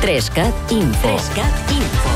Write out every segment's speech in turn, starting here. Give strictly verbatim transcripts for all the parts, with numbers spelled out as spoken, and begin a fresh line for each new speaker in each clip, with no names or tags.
Trescat Info. Trescat Info.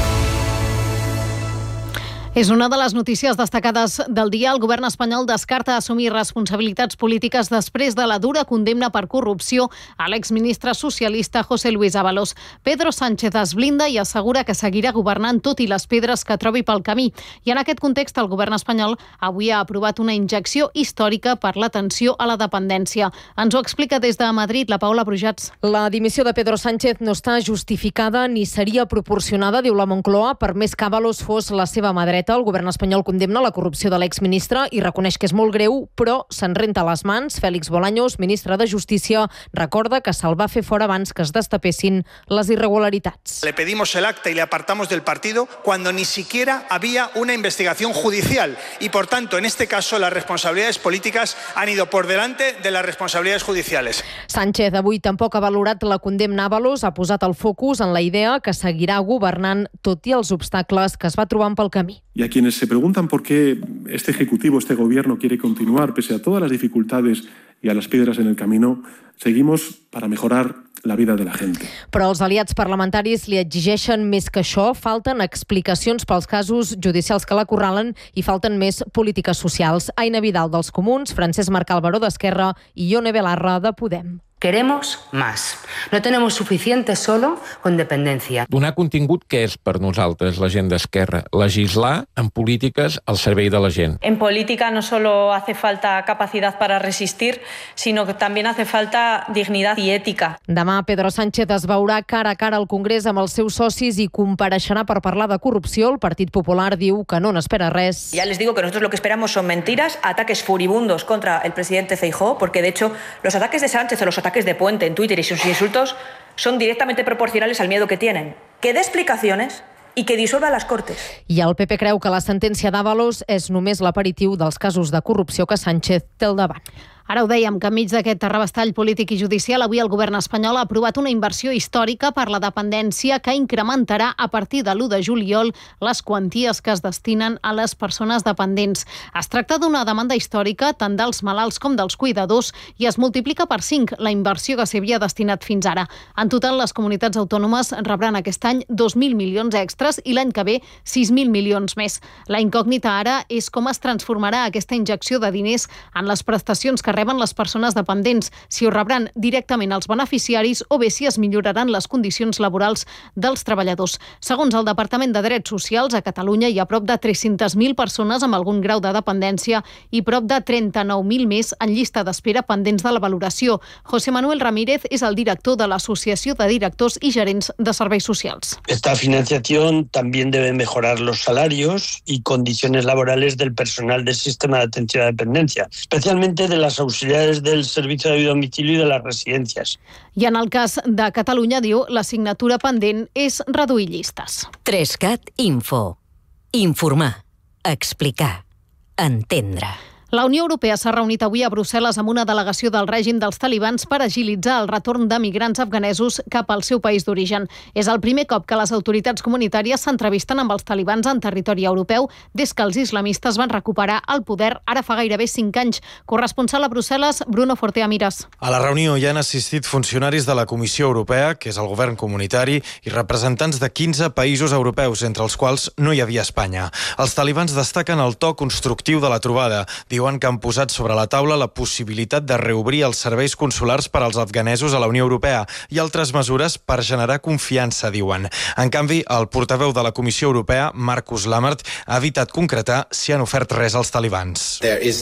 És una de les notícies destacades del dia. El govern espanyol descarta assumir responsabilitats polítiques després de la dura condemna per corrupció a l'exministre socialista José Luis Ábalos. Pedro Sánchez es blinda i assegura que seguirà governant tot i les pedres que trobi pel camí. I en aquest context, el govern espanyol avui ha aprovat una injecció històrica per l'atenció a la dependència. Ens ho explica des de Madrid la Paula Brujats.
La dimissió de Pedro Sánchez no està justificada ni seria proporcionada, diu la Moncloa, per més que Ábalos fos la seva mà dreta. El govern espanyol condemna la corrupció de l'exministre i reconeix que és molt greu, però se'n renta les mans. Félix Bolaños, ministre de Justícia, recorda que se'l va fer fora abans que es destapessin les irregularitats.
Le pedimos el acta y le apartamos del partido cuando ni siquiera había una investigación judicial y, por tanto, en este caso, las responsabilidades políticas han ido por delante de las responsabilidades judiciales.
Sánchez avui tampoc ha valorat la condemna a Ábalos, ha posat el focus en la idea que seguirà governant tot i els obstacles que es va trobant pel camí.
Y a quienes se preguntan por qué este Ejecutivo, este Gobierno quiere continuar pese a todas las dificultades y a las piedras en el camino, seguimos para mejorar la vida de la gente.
Però els aliats parlamentaris li exigeixen més que això. Falten explicacions pels casos judicials que l'acorralen i falten més polítiques socials. Aina Vidal dels Comuns, Francesc Marcal Baró d'Esquerra i Ione Belarra de Podem.
Queremos más. No tenemos suficiente solo con dependencia.
Donar contingut, què és per nosaltres la gent d'Esquerra? Legislar en polítiques al servei de la gent.
En política no solo hace falta capacidad para resistir, sino que también hace falta dignidad y ética.
Demà Pedro Sánchez es veurà cara a cara al Congrés amb els seus socis i compareixerà per parlar de corrupció. El Partit Popular diu que no n'espera res.
Ya les digo que nosotros lo que esperamos son mentiras, ataques furibundos contra el presidente Feijóo, porque de hecho los ataques de Sánchez o los ataques de Puente en Twitter y sus insultos son directamente proporcionales al miedo que tienen. Que dé explicaciones i que dissolva les Cortes.
I el P P creu que la sentència d'Ábalos és només l'aperitiu dels casos de corrupció que Sánchez té al davant.
Ara ho dèiem, que enmig d'aquest arrabastall polític i judicial, avui el govern espanyol ha aprovat una inversió històrica per la dependència que incrementarà a partir de l'u de juliol les quanties que es destinen a les persones dependents. Es tracta d'una demanda històrica tant dels malalts com dels cuidadors i es multiplica per cinc la inversió que s'hi havia destinat fins ara. En total, les comunitats autònomes rebran aquest any dos mil milions extres i l'any que ve sis mil milions més. La incògnita ara és com es transformarà aquesta injecció de diners en les prestacions que reben les persones dependents, si ho rebran directament els beneficiaris o bé si es milloraran les condicions laborals dels treballadors. Segons el Departament de Drets Socials, a Catalunya hi ha prop de tres-centes mil persones amb algun grau de dependència i prop de trenta-nou mil més en llista d'espera pendents de la valoració. José Manuel Ramírez és el director de l'Associació de Directors i Gerents de Serveis Socials.
Esta financiación también debe mejorar los salarios y condiciones laborales del personal del sistema de atención a la dependencia, especialmente de las auxiliares del servicio de domicilio i de les residències.
I en el cas de Catalunya, diu, l'assignatura pendent és reduir llistes. Trescat Info. Informar, explicar, entendre. La Unió Europea s'ha reunit avui a Brussel·les amb una delegació del règim dels talibans per agilitzar el retorn de migrants afganesos cap al seu país d'origen. És el primer cop que les autoritats comunitàries s'entrevisten amb els talibans en territori europeu des que els islamistes van recuperar el poder ara fa gairebé cinc anys. Corresponsal a Brussel·les, Bruno Fortea Miras.
A la reunió hi han assistit funcionaris de la Comissió Europea, que és el govern comunitari, i representants de quinze països europeus, entre els quals no hi havia Espanya. Els talibans destaquen el to constructiu de la trobada. Diuen que han posat sobre la taula la possibilitat de reobrir els serveis consulars per als afganesos a la Unió Europea i altres mesures per generar confiança, diuen. En canvi, el portaveu de la Comissió Europea, Markus Lammert, ha evitat concretar si han ofert res als talibans.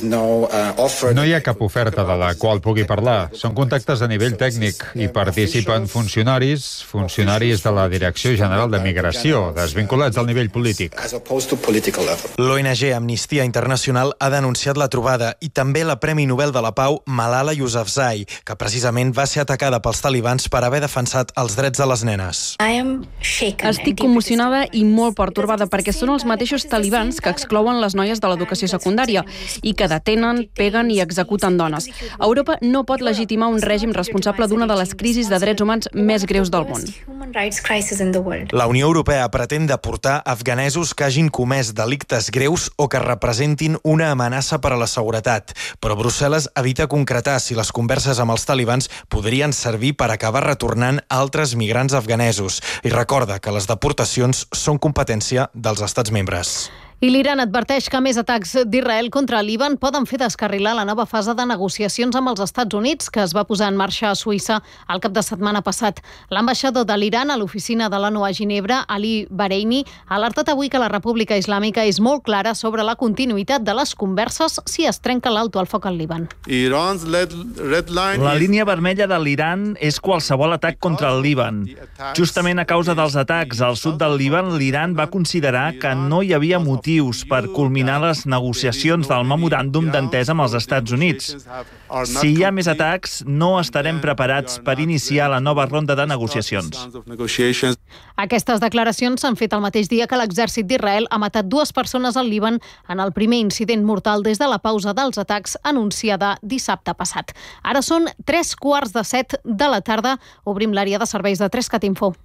No hi ha cap oferta de la qual pugui parlar. Són contactes a nivell tècnic i participen funcionaris, funcionaris de la Direcció General de Migració, desvinculats al nivell polític.
L'O N G Amnistia Internacional ha denunciat la trobada i també la Premi Nobel de la Pau Malala Yousafzai, que precisament va ser atacada pels talibans per haver defensat els drets de les nenes.
Estic commocionada i molt pertorbada perquè són els mateixos talibans que exclouen les noies de l'educació secundària i que detenen, peguen i executen dones. Europa no pot legitimar un règim responsable d'una de les crisis de drets humans més greus del món.
La Unió Europea pretén deportar afganesos que hagin comès delictes greus o que representin una amenaça per per a la seguretat, però Brussel·les evita concretar si les converses amb els talibans podrien servir per acabar retornant altres migrants afganesos i recorda que les deportacions són competència dels estats membres.
I l'Iran adverteix que més atacs d'Israel contra el Líban poden fer descarrilar la nova fase de negociacions amb els Estats Units, que es va posar en marxa a Suïssa el cap de setmana passat. L'ambaixador de l'Iran a l'oficina de l'ONU a Ginebra, Ali Bareini, ha alertat avui que la República Islàmica és molt clara sobre la continuïtat de les converses si es trenca l'alto al foc al Líban.
La línia vermella de l'Iran és qualsevol atac contra el Líban. Justament a causa dels atacs al sud del Líban, l'Iran va considerar que no hi havia motiu per culminar les negociacions del memoràndum d'entesa amb els Estats Units. Si hi ha més atacs, no estarem preparats per iniciar la nova ronda de negociacions.
Aquestes declaracions s'han fet el mateix dia que l'exèrcit d'Israel ha matat dues persones al Líban en el primer incident mortal des de la pausa dels atacs anunciada dissabte passat. Ara són tres quarts de set de la tarda. Obrim l'àrea de serveis de Trescat Info.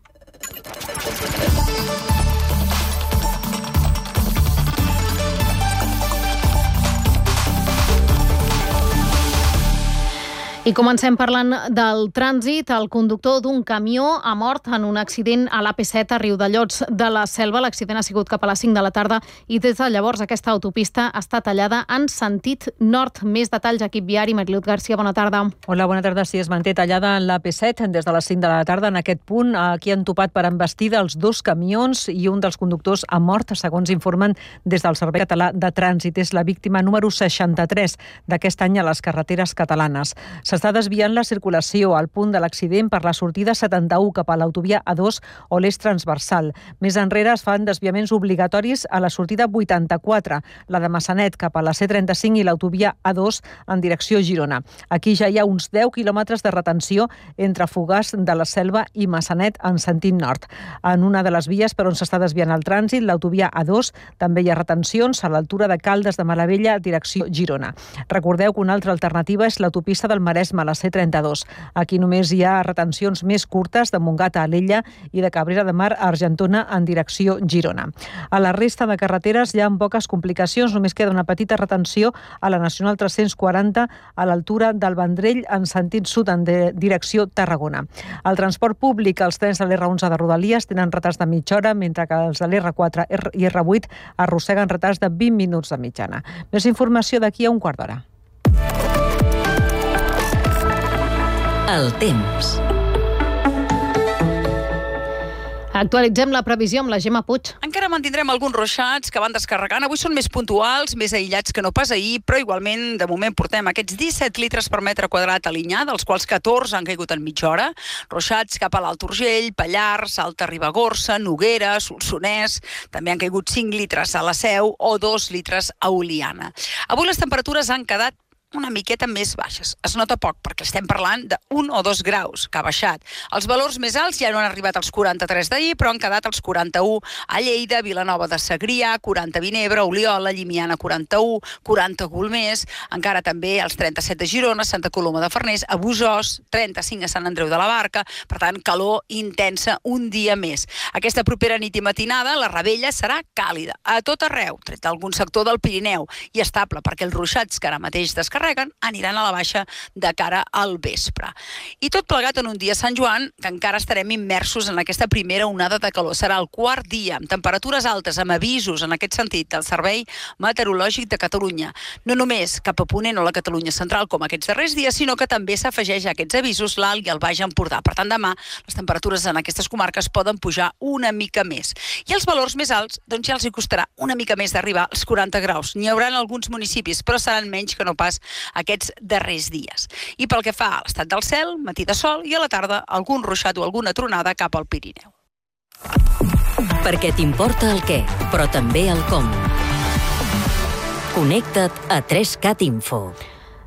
I comencem parlant del trànsit. El conductor d'un camió ha mort en un accident a l'A P set a Riudellots de la Selva. L'accident ha sigut cap a les cinc de la tarda i des de llavors aquesta autopista està tallada en sentit nord. Més detalls, equip viari. Marilut Garcia, bona tarda.
Hola, bona tarda. Sí, es manté tallada en l'A P set des de les cinc de la tarda. En aquest punt, aquí han topat per embestida els dos camions i un dels conductors ha mort, segons informen des del Servei Català de Trànsit. És la víctima número seixanta-tres d'aquest any a les carreteres catalanes. S'està desviant la circulació al punt de l'accident per la sortida setanta-u cap a l'autovia A dos o l'eix transversal. Més enrere es fan desviaments obligatoris a la sortida vuitanta-quatre, la de Massanet cap a la C trenta-cinc i l'autovia A dos en direcció Girona. Aquí ja hi ha uns deu quilòmetres de retenció entre Fogars de la Selva i Massanet en sentit nord. En una de les vies per on s'està desviant el trànsit, l'autovia A dos, també hi ha retencions a l'altura de Caldes de Malavella, direcció Girona. Recordeu que una altra alternativa és l'autopista del Maresme, la C trenta-dos. Aquí només hi ha retencions més curtes de Montgat a Alella i de Cabrera de Mar a Argentona en direcció Girona. A la resta de carreteres hi ha poques complicacions, només queda una petita retenció a la Nacional tres-cents quaranta a l'altura del Vendrell en sentit sud en direcció Tarragona. El transport públic, els trens de l'R onze de Rodalies tenen retards de mitja hora, mentre que els de l'R quatre i R vuit arrosseguen retards de vint minuts de mitjana. Més informació d'aquí a un quart d'hora.
El temps.
Actualitzem la previsió amb la Gemma Puig.
Encara mantindrem alguns ruixats que van descarregant. Avui són més puntuals, més aïllats que no pas ahir, però igualment, de moment, portem aquests disset litres per metre quadrat a l'Inyà, dels quals catorze han caigut en mitja hora. Ruixats cap a l'Alt Urgell, Pallars, Alta Ribagorça, Noguera, Solsonès. També han caigut cinc litres a la Seu o dos litres a Oliana. Avui les temperatures han quedat una miqueta més baixes. Es nota poc, perquè estem parlant d'un o dos graus, que ha baixat. Els valors més alts ja no han arribat als quaranta-tres d'ahir, però han quedat als quaranta-u a Lleida, Vilanova de Segrià, quaranta a Vinebre, Oliola, Llimiana, quaranta-u, quaranta a Golmés, encara també als trenta-set de Girona, Santa Coloma de Farners, a Busòs, trenta-cinc a Sant Andreu de la Barca, per tant, calor intensa un dia més. Aquesta propera nit i matinada, la Rebella serà càlida a tot arreu, tret d'algun sector del Pirineu, i estable, perquè els ruixats que ara mateix descarreguen aniran a la baixa de cara al vespre. I tot plegat en un dia Sant Joan, que encara estarem immersos en aquesta primera onada de calor. Serà el quart dia, amb temperatures altes, amb avisos en aquest sentit del Servei Meteorològic de Catalunya. No només cap a Ponent o la Catalunya central com aquests darrers dies, sinó que també s'afegeix a aquests avisos l'Alt i el Baix Empordà. Per tant, demà les temperatures en aquestes comarques poden pujar una mica més. I els valors més alts, doncs ja els hi costarà una mica més d'arribar als quaranta graus. N'hi haurà en alguns municipis, però seran menys que no pas aquests darrers dies. I pel que fa a l'estat del cel, matí de sol i a la tarda algun ruixat o alguna tronada cap al Pirineu.
Perquè t'importa el què, però també el com. Connecta't a tres cat Info.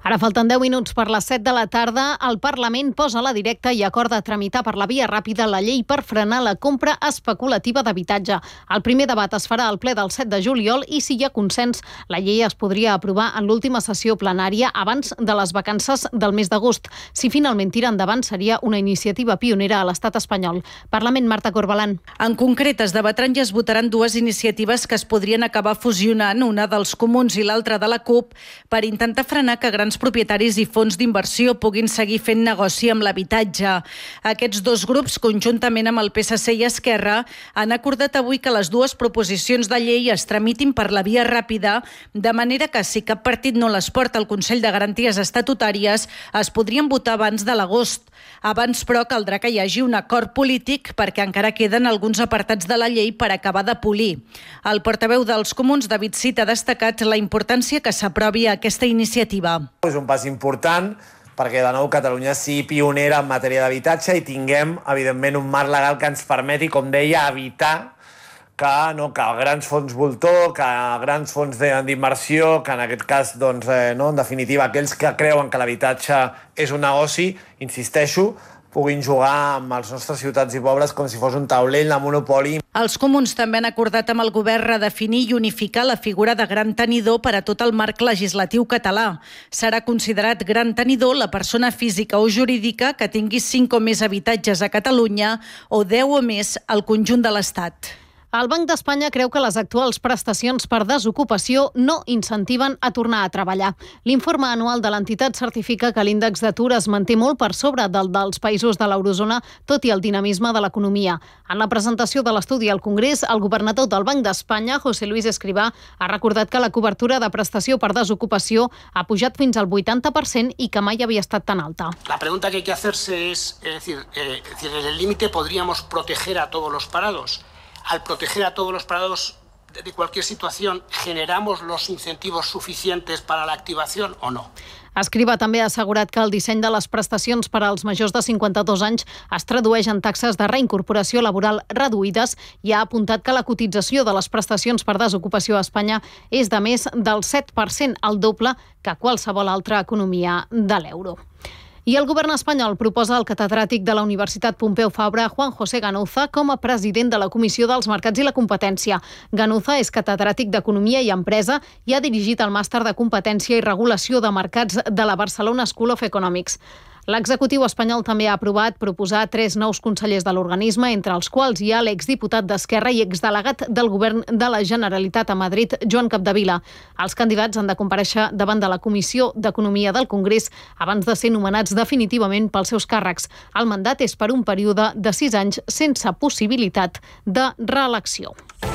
Ara falten deu minuts per les set de la tarda. El Parlament posa a la directa i acorda tramitar per la via ràpida la llei per frenar la compra especulativa d'habitatge. El primer debat es farà al ple del set de juliol i, si hi ha consens, la llei es podria aprovar en l'última sessió plenària abans de les vacances del mes d'agost. Si finalment tira endavant, seria una iniciativa pionera a l'estat espanyol. Parlament, Marta Corbalán.
En concret, es debatran i es votaran dues iniciatives que es podrien acabar fusionant, una dels comuns i l'altra de la CUP, per intentar frenar que grans propietaris i fons d'inversió puguin seguir fent negoci amb l'habitatge. Aquests dos grups, conjuntament amb el P S C i Esquerra, han acordat avui que les dues proposicions de llei es tramitin per la via ràpida, de manera que, si cap partit no les porta al Consell de Garanties Estatutàries, es podrien votar abans de l'agost. Abans, però, caldrà que hi hagi un acord polític perquè encara queden alguns apartats de la llei per acabar de polir. El portaveu dels Comuns, David Cid, ha destacat la importància que s'aprovi aquesta iniciativa.
És un pas important perquè, de nou, Catalunya sigui pionera en matèria d'habitatge i tinguem, evidentment, un marc legal que ens permeti, com deia, evitar que, no, que grans fons voltor, que grans fons d'inversió, que en aquest cas, doncs, eh, no, en definitiva, aquells que creuen que l'habitatge és un negoci, insisteixo, puguin jugar amb els nostres ciutats i pobles com si fos un taulell de monopoli.
Els Comuns també han acordat amb el govern redefinir i unificar la figura de gran tenidor per a tot el marc legislatiu català. Serà considerat gran tenidor la persona física o jurídica que tingui cinc o més habitatges a Catalunya o deu o més al conjunt de l'Estat.
El Banc d'Espanya creu que les actuals prestacions per desocupació no incentiven a tornar a treballar. L'informe anual de l'entitat certifica que l'índex d'atur es manté molt per sobre del dels països de l'eurozona, tot i el dinamisme de l'economia. En la presentació de l'estudi al Congrés, el governador del Banc d'Espanya, José Luis Escrivá, ha recordat que la cobertura de prestació per desocupació ha pujat fins al vuitanta per cent i que mai havia estat tan alta.
La pregunta que hay que hacerse es, es decir, eh, es decir, en el límite podríamos proteger a todos los parados. Al proteger a todos los parados de cualquier situación, ¿generamos los incentivos suficientes para la activación o no?
Escrivá també ha assegurat que el disseny de les prestacions per als majors de cinquanta-dos anys es tradueix en taxes de reincorporació laboral reduïdes i ha apuntat que la cotització de les prestacions per desocupació a Espanya és de més del set per cent, el doble que qualsevol altra economia de l'euro. I el govern espanyol proposa al catedràtic de la Universitat Pompeu Fabra, Juan José Ganuza, com a president de la Comissió dels Mercats i la Competència. Ganuza és catedràtic d'Economia i Empresa i ha dirigit el màster de Competència i Regulació de Mercats de la Barcelona School of Economics. L'executiu espanyol també ha aprovat proposar tres nous consellers de l'organisme, entre els quals hi ha l'exdiputat d'Esquerra i exdelegat del govern de la Generalitat a Madrid, Joan Capdevila. Els candidats han de comparèixer davant de la Comissió d'Economia del Congrés abans de ser nomenats definitivament pels seus càrrecs. El mandat és per un període de sis anys sense possibilitat de reelecció.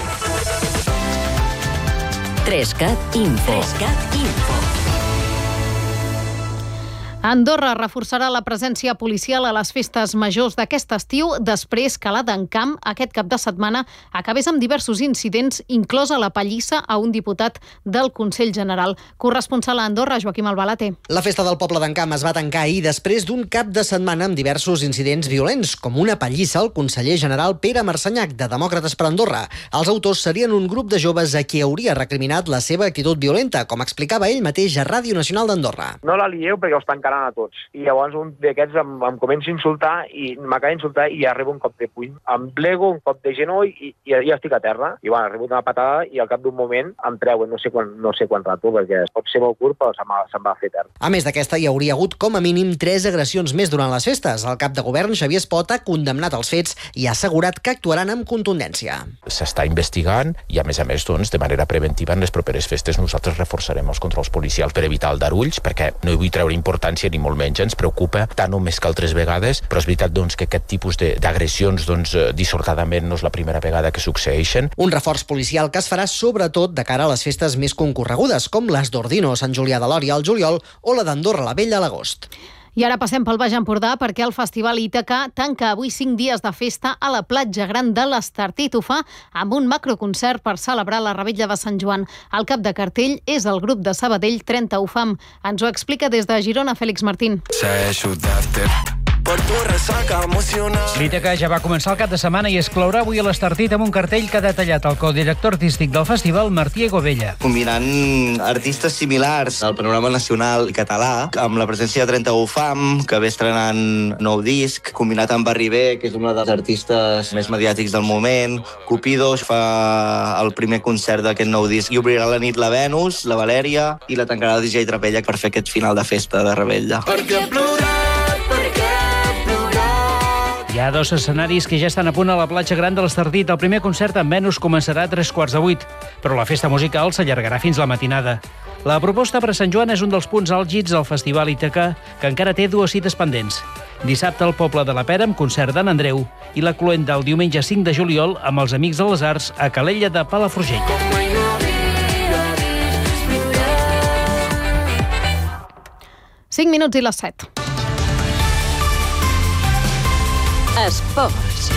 Trescat Info. Trescat Info.
Andorra reforçarà la presència policial a les festes majors d'aquest estiu després que la d'Encamp aquest cap de setmana acabés amb diversos incidents, inclosa la pallissa a un diputat del Consell General. Corresponsal a Andorra, Joaquim Albalate.
La festa del poble d'Encamp es va tancar ahir després d'un cap de setmana amb diversos incidents violents, com una pallissa al conseller general Pere Marcenyac, de Demòcrates per Andorra. Els autors serien un grup de joves a qui hauria recriminat la seva actitud violenta, com explicava ell mateix a Ràdio Nacional d'Andorra.
No la lieu perquè us tancaran a tots. I llavors un d'aquests em, em comença a insultar i m'acaba d'insultar i ja arribo un cop de puny. Em plego, un cop de genoll i, i ja estic a terra. I bueno, arribo una patada i al cap d'un moment em treuen, no sé quan, no sé quan rato, perquè pot ser molt curt, però se'm va, se'm va fer terra.
A més d'aquesta, hi hauria hagut com a mínim tres agressions més durant les festes. El cap de govern, Xavier Espot, ha condemnat els fets i ha assegurat que actuaran amb contundència.
S'està investigant i, a més a més, doncs, de manera preventiva, en les properes festes nosaltres reforçarem els controls policials per evitar el darulls, perquè no hi vull treure importància ni molt menys. Ens preocupa tant o més que altres vegades, però és veritat doncs, que aquest tipus d'agressions doncs, dissortadament no és la primera vegada que succeeixen.
Un reforç policial que es farà sobretot de cara a les festes més concorregudes, com les d'Ordino a Sant Julià de Lòria al juliol o la d'Andorra la Vella a l'agost.
I ara passem pel Baix Empordà perquè el Festival Ítaca tanca avui cinc dies de festa a la platja gran de l'Estartit. Ho fa amb un macroconcert per celebrar la Revetlla de Sant Joan. El cap de cartell és el grup de Sabadell trenta U F A M. Ens ho explica des de Girona Fèlix Martín.
per tu ressaca emocional.
L'Ítaca ja va començar el cap de setmana i es clourà avui a l'Estartit amb un cartell que ha detallat el codirector artístic del festival, Martí Egovella.
Combinant artistes similars al panorama nacional català, amb la presència de trenta-u Fam, que ve estrenant nou disc, combinat amb Barri B, que és un dels artistes més mediàtics del moment. Cupido fa el primer concert d'aquest nou disc i obrirà la nit la Venus, la Valèria i la tancarà el D J Trapella per fer aquest final de festa de Rebella.
Perquè he plorat, perquè he plorat.
Hi ha dos escenaris que ja estan a punt a la platja gran de l'Estartit. El primer concert amb Venus començarà a tres quarts de vuit, però la festa musical s'allargarà fins la matinada. La proposta per a Sant Joan és un dels punts àlgids del Festival Ítaca, que encara té dues cites pendents. Dissabte al Poble de la Pera amb concert d'en Andreu i la cloenda el diumenge cinc de juliol amb els Amics de les Arts a Calella de Palafrugell.
cinc minuts i les set.
Esports.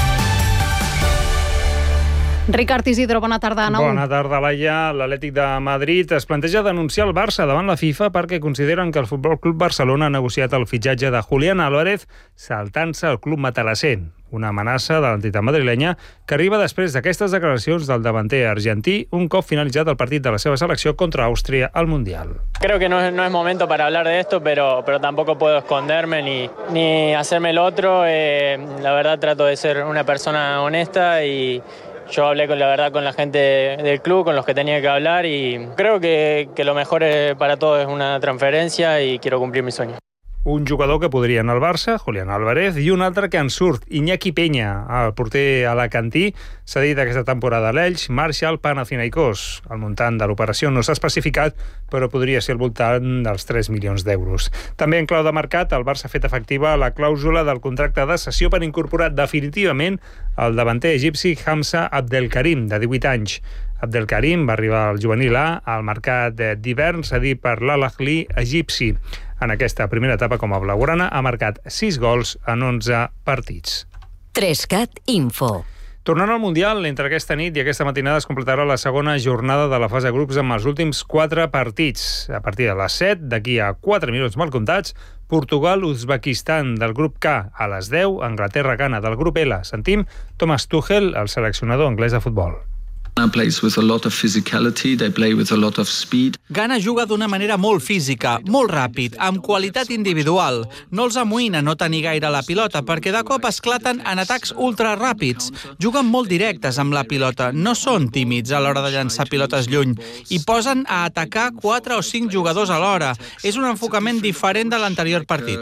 Ricard Isidro, bona tarda de nou.
Bona tarda, Laia. L'Atlètic de Madrid es planteja denunciar el Barça davant la FIFA perquè consideren que el Futbol Club Barcelona ha negociat el fitxatge de Julián Álvarez saltant-se el club matalasser. Una amenaça de l'entitat madrilenya que arriba després d'aquestes declaracions del davanter argentí un cop finalitzat el partit de la seva selecció contra Àustria al Mundial.
Creo que no es, no es momento para hablar de esto, pero, pero tampoco puedo esconderme ni, ni hacerme el otro. Eh, la verdad trato de ser una persona honesta y yo hablé con la verdad con la gente del club, con los que tenía que hablar y creo que, que lo mejor para todos es una transferencia y quiero cumplir mi sueño.
Un jugador que podria anar al Barça, Julián Álvarez, i un altre que en surt, Iñaki Peña, el porter alacantí, s'ha dit aquesta temporada a l'Elx, marxa al Panathinaikos. El muntant de l'operació no s'ha especificat, però podria ser al voltant dels tres milions d'euros. També en clau de mercat, el Barça ha fet efectiva la clàusula del contracte de cessió per incorporar definitivament el davanter egipci Hamza Abdelkarim, de divuit anys. Abdelkarim va arribar al juvenil A al mercat d'hivern cedit per l'Al-Ahly egipci. En aquesta primera etapa com a blaugrana ha marcat sis gols en onze partits.
Trescat Info.
Tornant al Mundial, entre aquesta nit i aquesta matinada es completarà la segona jornada de la fase de grups amb els últims quatre partits. A partir de les set, d'aquí a quatre minuts mal comptats, Portugal-Uzbekistan del grup K a les deu, Anglaterra-Ghana del grup L. Sentim Thomas Tuchel, el seleccionador anglès de futbol.
Ghana juga d'una manera molt física, molt ràpid, amb qualitat individual. No els amoïna no tenir gaire la pilota perquè de cop esclaten en atacs ultra ràpids. Juguen molt directes amb la pilota, no són tímids a l'hora de llançar pilotes lluny i posen a atacar quatre o cinc jugadors alhora. És un enfocament diferent de l'anterior partit.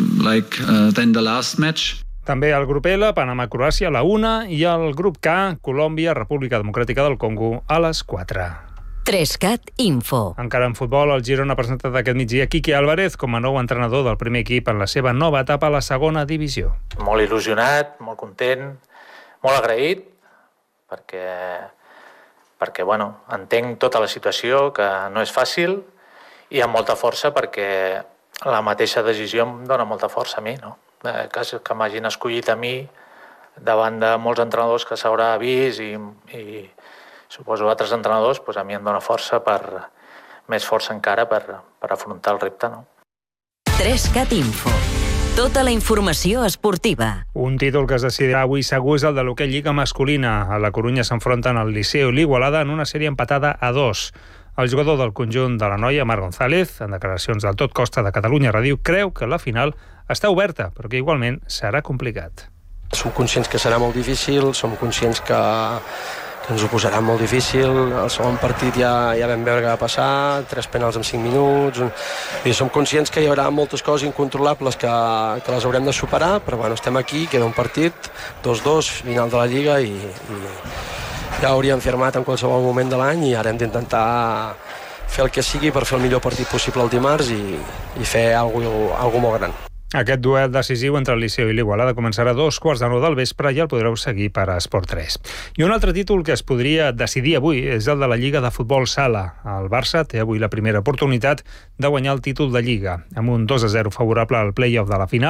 També el grup L, Panamà-Croàcia a la una i el grup K, Colòmbia, República Democràtica del Congo a les quatre.
Trescat Info.
Encara en futbol, el Girona ha presentat aquest migdia Quique Álvarez com a nou entrenador del primer equip en la seva nova etapa a la segona divisió.
Molt il·lusionat, molt content, molt agraït, perquè, perquè bueno, entenc tota la situació, que no és fàcil, i amb molta força perquè la mateixa decisió em dona molta força a mi, no? Que, que m'hagin escollit a mi davant de molts entrenadors que s'haurà vist i, i suposo altres entrenadors, doncs a mi em dona força per, més força encara per, per afrontar el repte, no?
Trescat Info. Tota la informació esportiva.
Un títol que es decidirà avui segur és el de l'hoquei lliga masculina. A la Corunya s'enfronten el Liceo i l'Igualada en una sèrie empatada a dos. El jugador del conjunt de la noia, Marc González, en declaracions del Tot Costa de Catalunya Ràdio, creu que la final està oberta, però que igualment serà complicat.
Som conscients que serà molt difícil, som conscients que, que ens ho posarà molt difícil. El segon partit ja, ja vam veure què va passar, tres penals en cinc minuts. I som conscients que hi haurà moltes coses incontrolables que, que les haurem de superar, però bueno, estem aquí, queda un partit, dos dos, final de la Lliga i... i ja hauríem firmat en qualsevol moment de l'any i ara hem d'intentar fer el que sigui per fer el millor partit possible el dimarts i, i fer alguna cosa molt gran.
Aquest duel decisiu entre el Liceu i l'Igualada començarà a dos quarts de nou del vespre i el podreu seguir per a Esport tres. I un altre títol que es podria decidir avui és el de la Lliga de Futbol Sala. El Barça té avui la primera oportunitat de guanyar el títol de Lliga. Amb un dos a zero favorable al play-off de la final,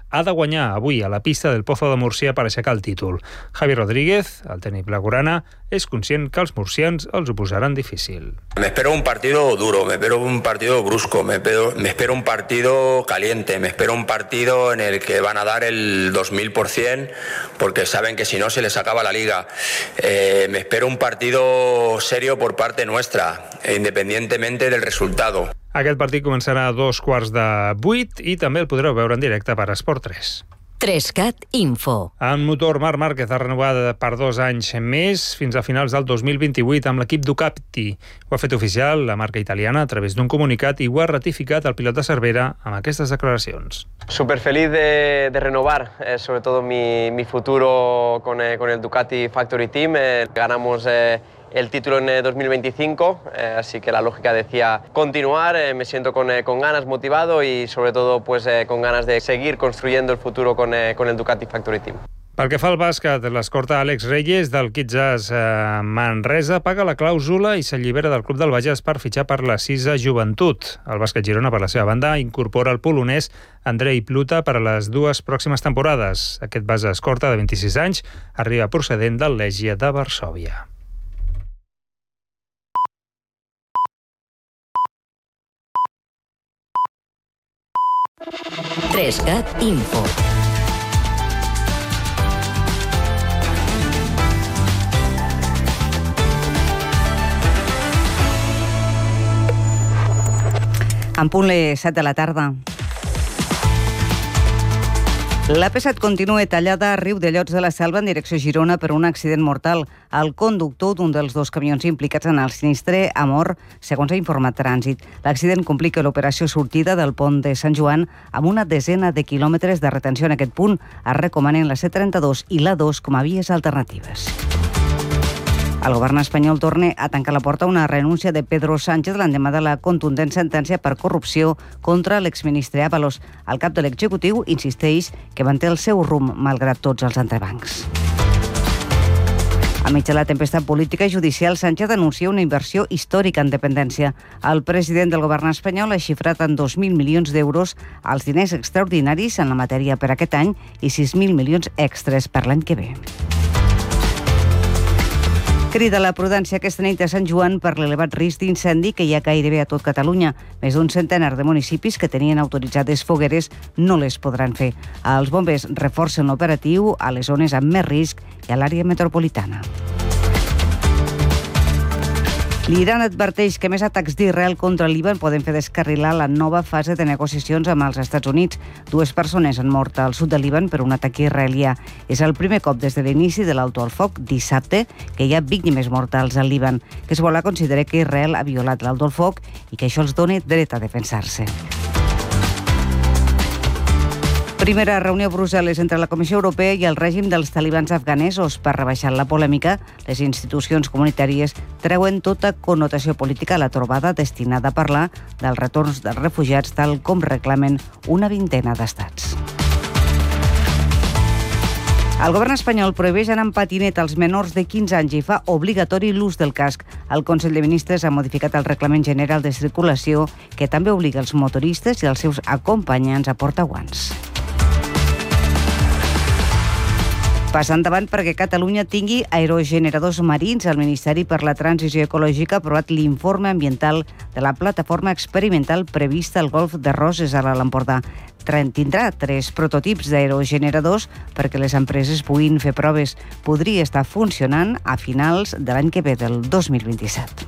ha de guanyar avui a la pista del Pozo de Murcia per aixecar el títol. Javi Rodríguez, el tècnic blaugrana, és conscient que els murcians els ho posaran difícil.
Me espero un partido duro, me espero un partido brusco, me espero, me espero un partido caliente, me espero un partido en el que van a dar el dos mil por ciento porque saben que si no se les acaba la liga. Eh, me espero un partido serio por parte nuestra, independientemente del resultado.
Aquest partit començarà a dos quarts de vuit i també el podreu veure en directe per Esport tres.
Trescat Info.
En motor, Marc Márquez ha renovat per dos anys més fins a finals del dos mil vint-i-vuit amb l'equip Ducati. Ho ha fet oficial la marca italiana a través d'un comunicat i ho ha ratificat el pilot de Cervera amb aquestes declaracions.
Súper feliz de, de renovar, eh, sobre todo mi, mi futuro con, eh, con el Ducati Factory Team. Eh, ganamos eh, el título en eh, dos mil veinticinco, eh, así que la lógica decía continuar, eh, me siento con, eh, con ganas, motivado y sobre todo pues, eh, con ganas de seguir construyendo el futuro con, eh, con el Ducati Factory Team.
Pel que fa al bàsquet, l'escorta Àlex Reyes del Kitzas eh, Manresa paga la clàusula i s'allibera del club del Bages per fitxar per la Sisa Joventut. El bàsquet Girona, per la seva banda, incorpora el polonès Andrei Pluta per a les dues pròximes temporades. Aquest base escorta de vint-i-sis anys arriba procedent del Legia de Varsòvia.
Trescat Info.
En punt les set de la tarda. La P set continua tallada a Riudellots de la Selva en direcció a Girona per un accident mortal. El conductor d'un dels dos camions implicats en el sinistre ha mort, segons ha informat Trànsit. L'accident complica l'operació sortida del pont de Sant Joan amb una desena de quilòmetres de retenció en aquest punt. Es recomanen la C trenta-dos i la dos com a vies alternatives. El govern espanyol torna a tancar la porta a una renúncia de Pedro Sánchez l'endemà de la contundent sentència per corrupció contra l'exministre Ábalos. El cap de l'executiu insisteix que manté el seu rumb malgrat tots els entrebancs. A mig de la tempesta política i judicial, Sánchez anuncia una inversió històrica en dependència. El president del govern espanyol ha xifrat en dos mil milions d'euros els diners extraordinaris en la matèria per aquest any i sis mil milions extres per l'any que ve. Crida la prudència aquesta nit a Sant Joan per l'elevat risc d'incendi que hi ha gairebé a tot Catalunya. Més d'un centenar de municipis que tenien autoritzades fogueres no les podran fer. Els bombers reforcen l'operatiu a les zones amb més risc i a l'àrea metropolitana. L'Iran adverteix que més atacs d'Israel contra el Líban poden fer descarrilar la nova fase de negociacions amb els Estats Units. Dues persones han mort al sud del Líban per un atac israelià. És el primer cop des de l'inici de l'alto al foc, dissabte, que hi ha víctimes mortals al Líban. Hezbollah considera que Israel ha violat l'alto al foc i que això els dona dret a defensar-se. Primera reunió a Brussel·les entre la Comissió Europea i el règim dels talibans afganesos per rebaixar la polèmica. Les institucions comunitàries treuen tota connotació política a la trobada destinada a parlar dels retorns dels refugiats tal com reclamen una vintena d'estats. El govern espanyol prohibeix anar en patinet als menors de quinze anys i fa obligatori l'ús del casc. El Consell de Ministres ha modificat el Reglament General de Circulació, que també obliga els motoristes i els seus acompanyants a portar guants. Passant davant perquè Catalunya tingui aerogeneradors marins, el Ministeri per la Transició Ecològica ha aprovat l'informe ambiental de la plataforma experimental prevista al Golf de Roses a l'Alt Empordà. Tindrà tres prototips d'aerogeneradors perquè les empreses puguin fer proves. Podria estar funcionant a finals de l'any que ve, del dos mil vint-i-set.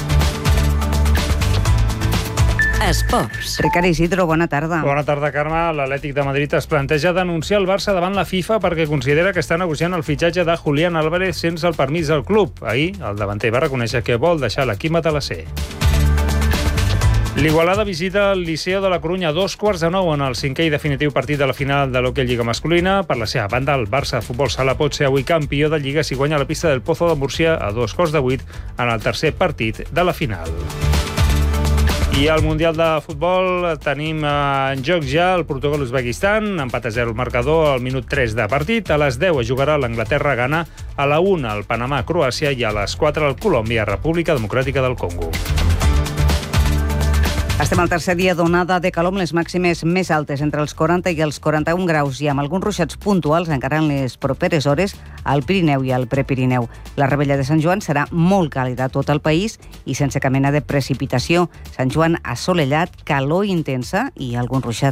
Esports.
Ricard Isidro, bona tarda.
Bona tarda, Carme. L'Atlètic de Madrid es planteja denunciar el Barça davant la FIFA perquè considera que està negociant el fitxatge de Julián Álvarez sense el permís del club. Ahir, el davanter va reconèixer que vol deixar l'equip matalasser. L'Igualada visita el Liceo de la Corunya a dos quarts de nou en el cinquè i definitiu partit de la final de l'Hockey Lliga masculina. Per la seva banda, el Barça Futbol Sala pot ser avui campió de Lliga si guanya la pista del Pozo de Murcia a dos quarts de vuit en el tercer partit de la final. I al Mundial de Futbol tenim en joc ja el Portugal-Uzbekistan, empat a zero el marcador al minut tres de partit. A les deu es jugarà l'Anglaterra-Ghana, a la una el Panamà-Croàcia i a les quatre el Colòmbia-República Democràtica del Congo.
Estem al tercer dia d'onada de calor amb les màximes més altes, entre els quaranta i els quaranta-un graus, i amb alguns ruixats puntuals encara en les properes hores al Pirineu i al Prepirineu. La Rebella de Sant Joan serà molt càlida a tot el país i sense cap mena de precipitació. Sant Joan assolellat, calor intensa i algun ruixat.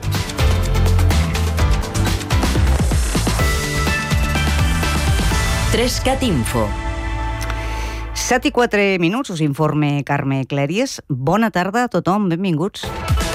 Trescat Info.
set i quatre minuts, us informe Carme Clèries. Bona tarda a tothom, benvinguts.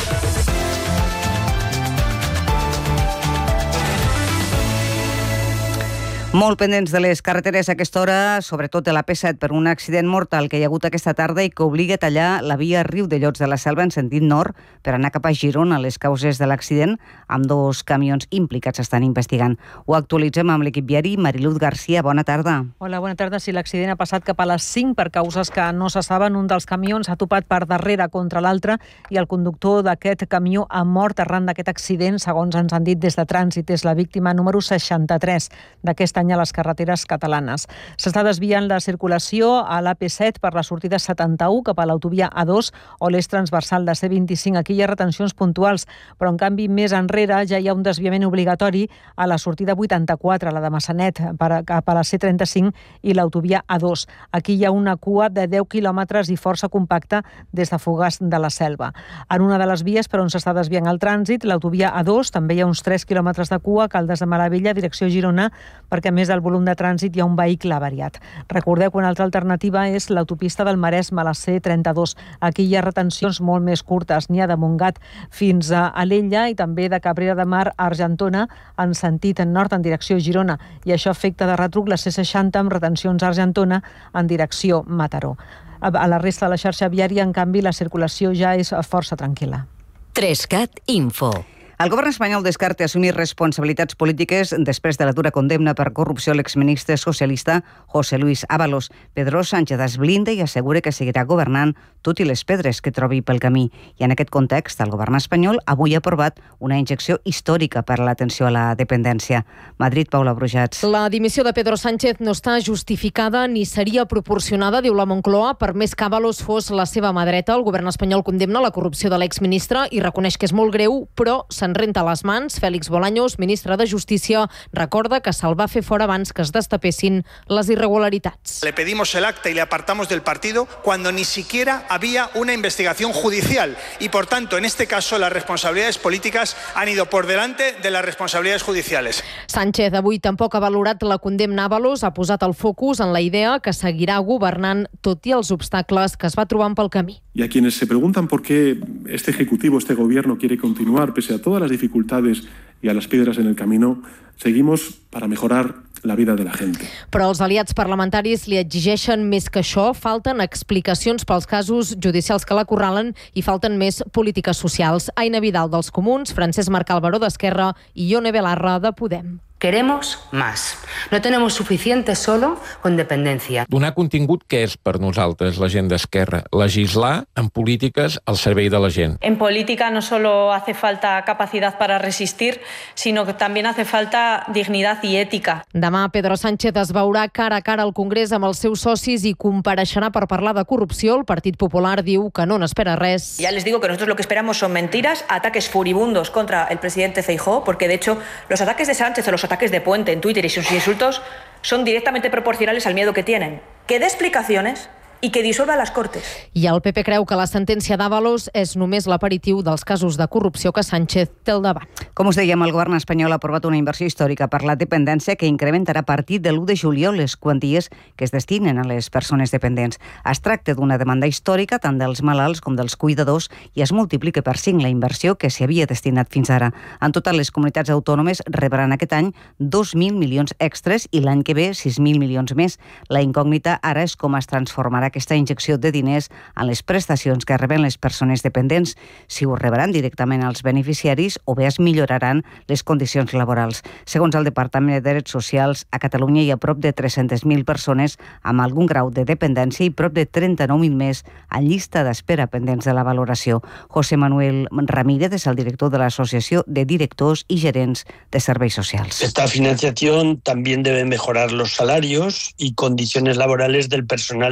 Molt pendents de les carreteres a aquesta hora, sobretot de la P set, per un accident mortal que hi ha hagut aquesta tarda i que obliga a tallar la via Riudellots de la Selva en sentit nord per anar cap a Girona. Les causes de l'accident, amb dos camions implicats, estan investigant. Ho actualitzem amb l'equip viari. Mariluz Garcia, bona tarda.
Hola, bona tarda. Si l'accident ha passat cap a les cinc per causes que no se saben, un dels camions ha topat per darrere contra l'altre i el conductor d'aquest camió ha mort arran d'aquest accident, segons ens han dit des de Trànsit. És la víctima número seixanta-tres d'aquesta any a les carreteres catalanes. S'està desviant la circulació a l'A P set per la sortida setanta-u cap a l'autovia A dos o l'eix transversal de C vint-i-cinc. Aquí hi ha retencions puntuals, però en canvi més enrere ja hi ha un desviament obligatori a la sortida vuitanta-quatre, la de Massanet, per, cap a la C trenta-cinc i l'autovia A dos. Aquí hi ha una cua de deu quilòmetres i força compacta des de Fogars de la Selva. En una de les vies per on s'està desviant el trànsit, l'autovia A dos, també hi ha uns tres quilòmetres de cua a Caldes de Malavella, direcció Girona, perquè a més del volum de trànsit hi ha un vehicle avariat. Recordeu que una altra alternativa és l'autopista del Maresme, la C trenta-dos. Aquí hi ha retencions molt més curtes. N'hi ha de Montgat fins a Alella i també de Cabrera de Mar a Argentona en sentit en nord en direcció Girona. I això afecta de retruc la C seixanta amb retencions a Argentona en direcció Mataró. A la resta de la xarxa viària, en canvi, la circulació ja és força tranquil·la.
Trescat Info.
El govern espanyol descarta assumir responsabilitats polítiques després de la dura condemna per corrupció a l'exministre socialista José Luis Ábalos. Pedro Sánchez es blinda i assegura que seguirà governant tot i les pedres que trobi pel camí. I en aquest context, el govern espanyol avui ha aprovat una injecció històrica per a l'atenció a la dependència. Madrid, Paula Brujats.
La dimissió de Pedro Sánchez no està justificada ni seria proporcionada, diu la Moncloa, per més que Ábalos fos la seva mà dreta. El govern espanyol condemna la corrupció de l'exministre i reconeix que és molt greu, però se'n renta les mans. Félix Bolaños, ministre de Justícia, recorda que se'l va fer fora abans que es destapessin les irregularitats.
Le pedimos el acta y le apartamos del partido cuando ni siquiera había una investigación judicial y, por tanto, en este caso, las responsabilidades políticas han ido por delante de las responsabilidades judiciales.
Sánchez avui tampoc ha valorat la condemna a Ábalos, ha posat el focus en la idea que seguirà governant tot i els obstacles que es va trobant pel camí.
Y a quienes se preguntan por qué este Ejecutivo, este Gobierno quiere continuar pese a todas las dificultades y a las piedras en el camino, seguimos para mejorar la vida de la gente.
Però els aliats parlamentaris li exigeixen més que això. Falten explicacions pels casos judicials que l'acorralen i falten més polítiques socials. Aina Vidal dels Comuns, Francesc Marcal Baró d'Esquerra i Ione Belarra de Podem.
Queremos más. No tenemos suficiente solo con dependencia.
Donar contingut, què és per nosaltres la gent d'Esquerra? Legislar en polítiques al servei de la gent.
En política no solo hace falta capacidad para resistir, sino que también hace falta dignidad y ética.
Demà Pedro Sánchez es veurà cara a cara al Congrés amb els seus socis i compareixerà per parlar de corrupció. El Partit Popular diu que no n'espera res.
Ya les digo que nosotros lo que esperamos son mentiras, ataques furibundos contra el presidente Feijóo, porque de hecho los ataques de Sánchez o los ataques de Puente en Twitter y sus insultos son directamente proporcionales al miedo que tienen. Que dé explicaciones i que dissolva les Cortes.
I el P P creu que la sentència d'Ábalos és només l'aperitiu dels casos de corrupció que Sánchez té al davant.
Com us dèiem, el govern espanyol ha aprovat una inversió històrica per la dependència que incrementarà a partir de l'u de juliol les quanties que es destinen a les persones dependents. Es tracta d'una demanda històrica tant dels malalts com dels cuidadors i es multiplica per cinc la inversió que s'hi havia destinat fins ara. En total, les comunitats autònomes rebran aquest any dos mil milions extres i l'any que ve sis mil milions més. La incògnita ara és com es transformarà aquesta injecció de diners en les prestacions que reben les persones dependents, si ho rebran directament als beneficiaris o bé es milloraran les condicions laborals. Segons el Departament de Drets Socials, a Catalunya hi ha prop de tres-centes mil persones amb algun grau de dependència i prop de trenta-nou mil més en llista d'espera pendents de la valoració. José Manuel Ramírez és el director de l'Associació de Directors y Gerents de Serveis Socials.
Esta financiación también debe mejorar los salarios y condiciones laborales del personal del sistema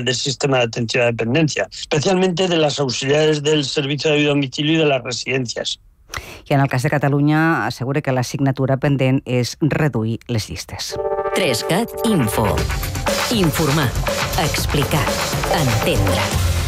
sistema de atención a la dependencia, especialmente de las auxiliares del servicio de ayuda a domicilio y de las residencias.
I en el cas de Catalunya assegura que l'assignatura pendent és reduir les llistes.
tres cat Info. Informar, explicar, entendre.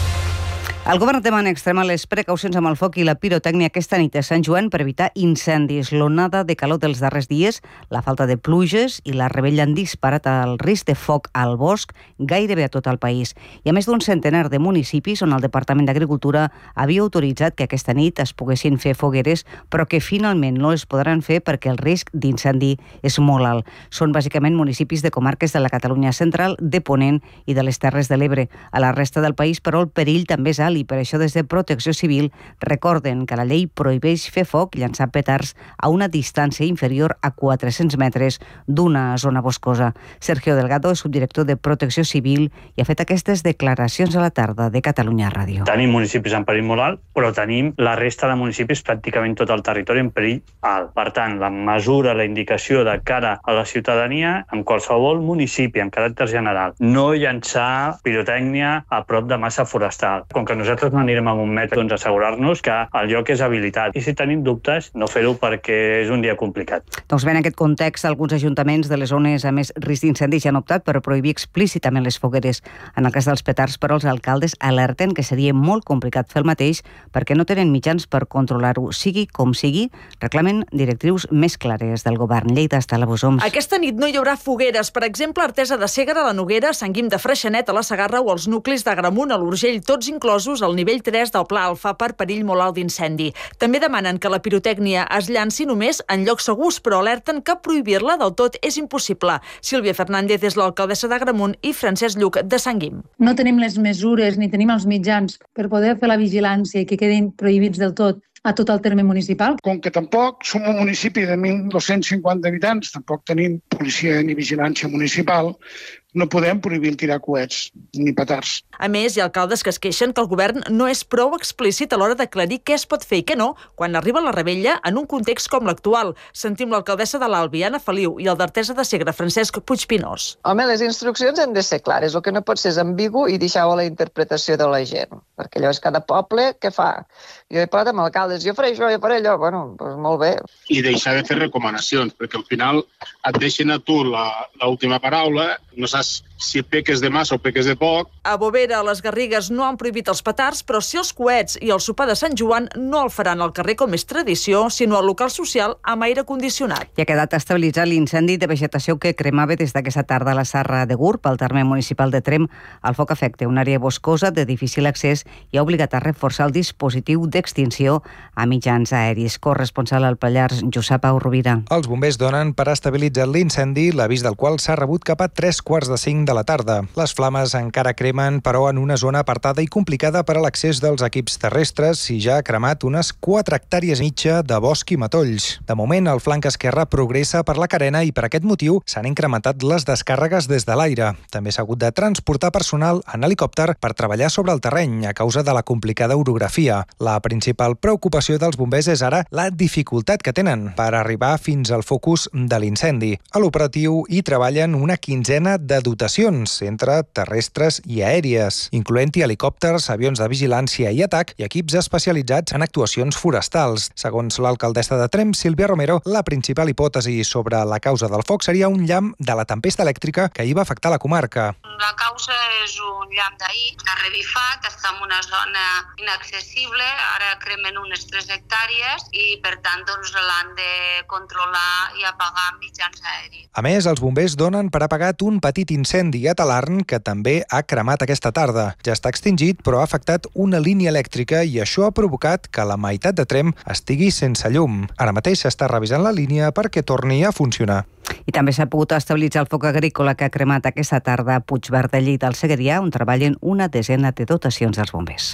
El govern demana extremar les precaucions amb el foc i la pirotècnia aquesta nit a Sant Joan per evitar incendis. L'onada de calor dels darrers dies, la falta de pluges i la rebella han disparat el risc de foc al bosc gairebé a tot el país. Hi ha més d'un centenar de municipis on el Departament d'Agricultura havia autoritzat que aquesta nit es poguessin fer fogueres, però que finalment no es podran fer perquè el risc d'incendi és molt alt. Són bàsicament municipis de comarques de la Catalunya central, de Ponent i de les Terres de l'Ebre. A la resta del país, però, el perill també és alt i per això des de Protecció Civil recorden que la llei prohibeix fer foc i llançar petards a una distància inferior a quatre-cents metres d'una zona boscosa. Sergio Delgado és subdirector de Protecció Civil i ha fet aquestes declaracions a la tarda de Catalunya Ràdio.
Tenim municipis en perill molt alt, però tenim la resta de municipis, pràcticament tot el territori, en perill alt. Per tant, la mesura, la indicació de cara a la ciutadania, en qualsevol municipi, en caràcter general, no llançar pirotècnia a prop de massa forestal. Com que nosaltres no anirem amb un metro, doncs assegurar-nos que el lloc és habilitat. I si tenim dubtes, no fer-ho perquè és un dia complicat.
Doncs bé, en aquest context, alguns ajuntaments de les zones a més risc d'incendis ja han optat per prohibir explícitament les fogueres. En el cas dels petards, però, els alcaldes alerten que seria molt complicat fer el mateix perquè no tenen mitjans per controlar-ho. Sigui com sigui, reclamen directrius més clares del govern. Lleida, Estela Bosoms.
Aquesta nit no hi haurà fogueres. Per exemple, Artesa de Segre, la Noguera, Sant Guim de Freixenet, a la Segarra o els nuclis d'Agramunt, a l'Urgell, tots inclosos al nivell tres del Pla Alfa per perill molt alt d'incendi. També demanen que la pirotècnia es llanci només en llocs segurs, però alerten que prohibir-la del tot és impossible. Sílvia Fernández és l'alcaldessa d'Agramunt i Francesc Lluc de Sant Guim.
No tenim les mesures ni tenim els mitjans per poder fer la vigilància i que quedin prohibits del tot a tot el terme municipal.
Com que tampoc som un municipi de mil dos-cents cinquanta habitants, tampoc tenim policia ni vigilància municipal, no podem prohibir tirar coets ni petards.
A més, hi ha alcaldes que es queixen que el govern no és prou explícit a l'hora d'aclarir què es pot fer i què no quan arriba la rebella en un context com l'actual. Sentim l'alcaldessa de l'Albi, Anna Feliu, i el d'Artesa de Segre, Francesc Puigpinós.
Home, les instruccions han de ser clares. El que no pot ser és ambigu i deixar-ho a la interpretació de la gent. Perquè allò és cada poble què fa. Jo he parlat amb alcaldes, jo faré això, jo faré allò. Bueno, doncs molt bé.
I deixar de fer recomanacions, perquè al final et deixen a tu l'última paraula, no saps si peques de massa o peques de poc.
A Bovera, a les Garrigues, no han prohibit els petards, però sí els coets i el sopar de Sant Joan no el faran al carrer com és tradició, sinó al local social amb aire condicionat.
I ha quedat estabilitzat l'incendi de vegetació que cremava des d'aquesta tarda a la Serra de Gurb, al terme municipal de Tremp. El foc afecta una àrea boscosa de difícil accés i ha obligat a reforçar el dispositiu d'extinció a mitjans aeris. Corresponsal al Pallars, Josep Pau Rovira.
Els bombers donen per estabilitzat l'incendi, l'avís del qual s'ha rebut cap a tres quarts de cinc de la tarda. Les flames encara cremen, però en una zona apartada i complicada per a l'accés dels equips terrestres i ja ha cremat unes quatre hectàrees i mitja de bosc i matolls. De moment, el flanc esquerre progressa per la carena i per aquest motiu s'han incrementat les descàrregues des de l'aire. També s'ha hagut de transportar personal en helicòpter per treballar sobre el terreny a causa de la complicada orografia. La principal preocupació dels bombers és ara la dificultat que tenen per arribar fins al focus de l'incendi. A l'operatiu hi treballen una quinzena de dotacions entre terrestres i aèries, incloent-hi helicòpters, avions de vigilància i atac i equips especialitzats en actuacions forestals. Segons l'alcaldessa de Tremp, Sílvia Romero, la principal hipòtesi sobre la causa del foc seria un llamp de la tempesta elèctrica que hi va afectar la comarca.
La causa és un llamp d'ahir, que ha revifat, està en una zona inaccessible, ara cremen unes tres hectàrees i per tant doncs, l'han de controlar i apagar amb mitjans aèris.
A més, els bombers donen per apagat un petit incendi a Talarn que també ha cremat aquesta tarda. Ja està extingit, però ha afectat una línia elèctrica i això ha provocat que la meitat de Tremp estigui sense llum. Ara mateix s'està revisant la línia perquè torni a funcionar.
I també s'ha pogut estabilitzar el foc agrícola que ha cremat aquesta tarda a Puigverd de Lleida, al Segrià, on treballen una desena de dotacions dels bombers.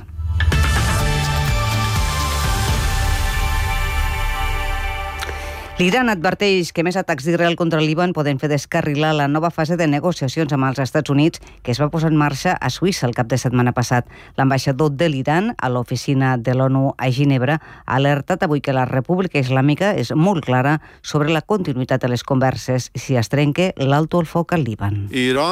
L'Iran adverteix que més atacs d'Israel contra el Líban poden fer descarrilar la nova fase de negociacions amb els Estats Units que es va posar en marxa a Suïssa el cap de setmana passat. L'ambaixador de l'Iran a l'oficina de l'ONU a Ginebra ha alertat avui que la República Islàmica és molt clara sobre la continuïtat de les converses si es trenque l'alto el foc al Líban.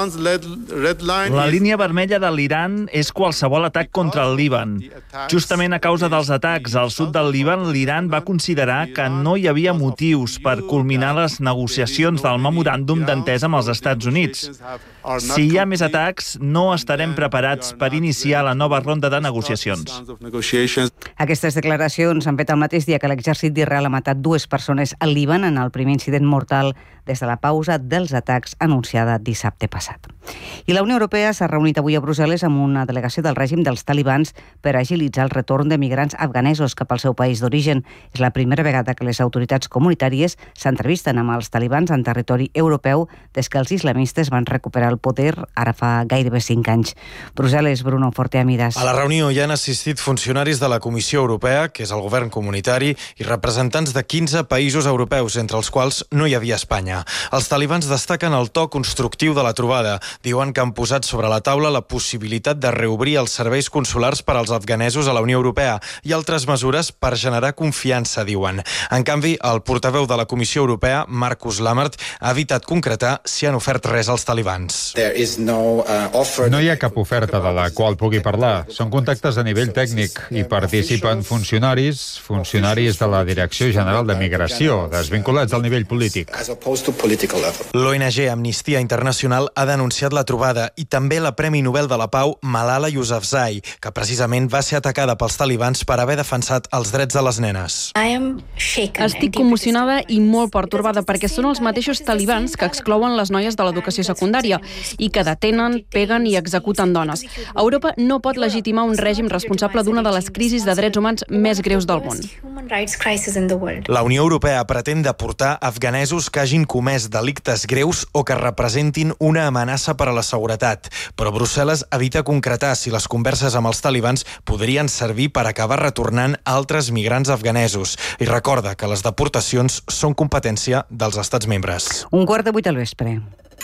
La línia vermella de l'Iran és qualsevol atac contra el Líban. Justament a causa dels atacs al sud del Líban, l'Iran va considerar que no hi havia motiu per culminar les negociacions del memoràndum d'entesa amb els Estats Units. Si hi ha més atacs, no estarem preparats per iniciar la nova ronda de negociacions.
Aquestes declaracions han fet el mateix dia que l'exèrcit d'Israel ha matat dues persones al Líban en el primer incident mortal des de la pausa dels atacs anunciada dissabte passat. I la Unió Europea s'ha reunit avui a Brussel·les amb una delegació del règim dels talibans per agilitzar el retorn de migrants afganesos cap al seu país d'origen. És la primera vegada que les autoritats comunitàries s'entrevisten amb els talibans en territori europeu des que els islamistes van recuperar el poder ara fa gairebé cinc anys. Brussel·les, Bruno Forteamidas.
A la reunió hi han assistit funcionaris de la Comissió Europea, que és el govern comunitari, i representants de quinze països europeus, entre els quals no hi havia Espanya. Els talibans destaquen el to constructiu de la trobada. Diuen que han posat sobre la taula la possibilitat de reobrir els serveis consulars per als afganesos a la Unió Europea i altres mesures per generar confiança, diuen. En canvi, el portaveu de la Comissió Europea, Markus Lammert, ha evitat concretar si han ofert res als talibans.
No hi ha cap oferta de la qual pugui parlar. Són contactes a nivell tècnic i participen funcionaris, funcionaris de la Direcció General de Migració, desvinculats al nivell polític.
L'O N G Amnistia Internacional ha denunciat la trobada i també la Premi Nobel de la Pau Malala Yousafzai, que precisament va ser atacada pels talibans per haver defensat els drets de les nenes.
Estic commocionada i molt pertorbada perquè són els mateixos talibans que exclouen les noies de l'educació secundària i que detenen, peguen i executen dones. Europa no pot legitimar un règim responsable d'una de les crisis de drets humans més greus del món.
La Unió Europea pretén deportar afganesos que hagin comès delictes greus o que representin una amenaça per a la seguretat, però Brussel·les evita concretar si les converses amb els talibans podrien servir per acabar retornant altres migrants afganesos i recorda que les deportacions són competència dels estats membres.
Un quart de vuit al vespre.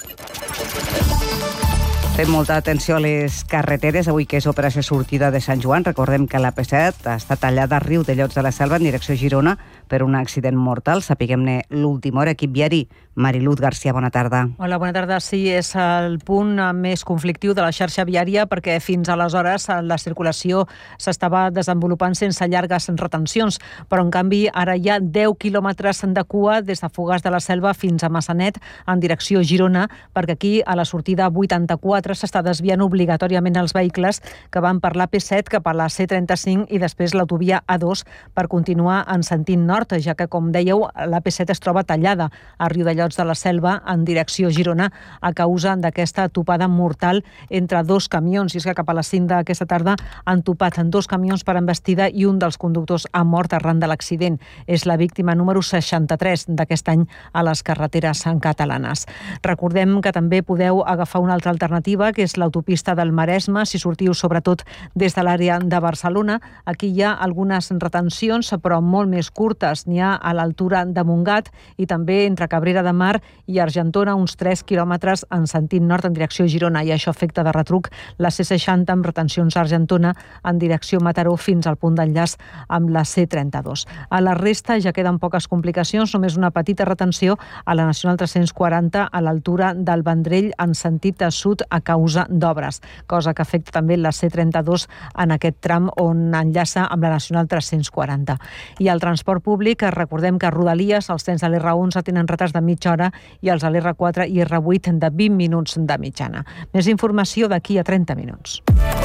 Fem molta atenció a les carreteres, avui que és operació sortida de Sant Joan. Recordem que la P set està tallada a Riu de Llots de la Selva en direcció Girona per un accident mortal. Sapiguem-ne l'última hora. Equip viari, Mariluz García, bona tarda.
Hola, bona tarda. Sí, és el punt més conflictiu de la xarxa viària perquè fins aleshores la circulació s'estava desenvolupant sense llargues retencions, però en canvi ara hi ha deu quilòmetres de cua des de Fogars de la Selva fins a Massanet en direcció Girona, perquè aquí a la sortida vuitanta-quatre s'està desviant obligatòriament els vehicles que van per l'A P set cap a la C trenta-cinc i després l'autovia A dos per continuar en sentit nord, ja que, com dèieu, l'A P set es troba tallada a Riudellots de la Selva en direcció Girona a causa d'aquesta topada mortal entre dos camions. I és que cap a les cinc d'aquesta tarda han topat dos camions per embestida i un dels conductors ha mort arran de l'accident. És la víctima número seixanta-tres d'aquest any a les carreteres catalanes. Recordem que també podeu agafar una altra alternativa, que és l'autopista del Maresme, si sortiu sobretot des de l'àrea de Barcelona. Aquí hi ha algunes retencions, però molt més curtes. N'hi ha a l'altura de Montgat i també entre Cabrera de Mar i Argentona, uns tres quilòmetres en sentit nord en direcció Girona, i això afecta de retruc la C seixanta amb retencions a Argentona en direcció Mataró fins al punt d'enllaç amb la C trenta-dos. A la resta ja queden poques complicacions, només una petita retenció a la Nacional tres-cents quaranta a l'altura del Vendrell en sentit sud a causa d'obres, cosa que afecta també la C trenta-dos en aquest tram on enllaça amb la Nacional tres-cents quaranta. I el transport públic, recordem que a Rodalies els trens de l'R onze tenen retards de mitja hora i els de l'R quatre i R vuit de vint minuts de mitjana. Més informació d'aquí a trenta minuts.